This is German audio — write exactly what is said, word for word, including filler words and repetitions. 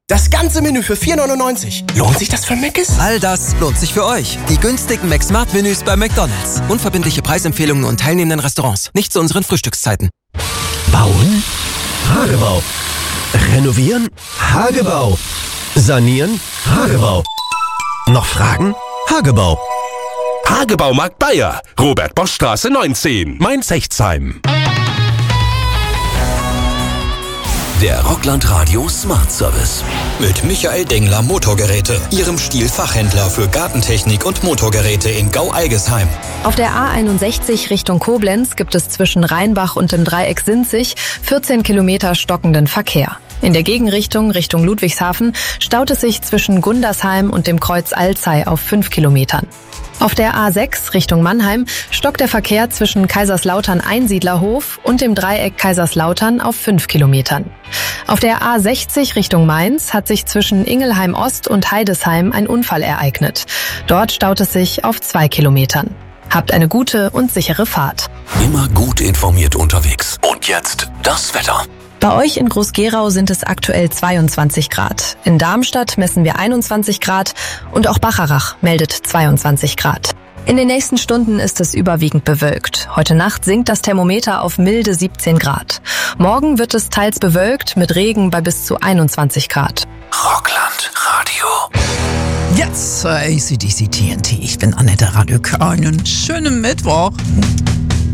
Das ganze Menü für vier neunundneunzig. Lohnt sich das für Mc's? All das lohnt sich für euch. Die günstigen McSmart-Menüs bei McDonald's. Unverbindliche Preisempfehlungen und teilnehmenden Restaurants. Nicht zu unseren Frühstückszeiten. Bauen? Hagebau. Renovieren? Hagebau. Sanieren? Hagebau. Noch Fragen? Hagebau. Hagebaumarkt Bayer. Robert-Bosch-Straße neunzehn. Mainz-Hechtsheim. Der Rockland Radio Smart Service. Mit Michael Dengler Motorgeräte. Ihrem Stihl-Fachhändler für Gartentechnik und Motorgeräte in Gau-Algesheim. Auf der A einundsechzig Richtung Koblenz gibt es zwischen Rheinbach und dem Dreieck Sinzig vierzehn Kilometer stockenden Verkehr. In der Gegenrichtung Richtung Ludwigshafen staut es sich zwischen Gundersheim und dem Kreuz Alzey auf fünf Kilometern. Auf der A sechs Richtung Mannheim stockt der Verkehr zwischen Kaiserslautern-Einsiedlerhof und dem Dreieck Kaiserslautern auf fünf Kilometern. Auf der A sechzig Richtung Mainz hat sich zwischen Ingelheim-Ost und Heidesheim ein Unfall ereignet. Dort staut es sich auf zwei Kilometern. Habt eine gute und sichere Fahrt. Immer gut informiert unterwegs. Und jetzt das Wetter. Bei euch in Groß-Gerau sind es aktuell zweiundzwanzig Grad. In Darmstadt messen wir einundzwanzig Grad und auch Bacharach meldet zweiundzwanzig Grad. In den nächsten Stunden ist es überwiegend bewölkt. Heute Nacht sinkt das Thermometer auf milde siebzehn Grad. Morgen wird es teils bewölkt mit Regen bei bis zu einundzwanzig Grad. Rockland Radio. Jetzt zur A C D C T N T. Ich bin Annette Radück. Einen schönen Mittwoch.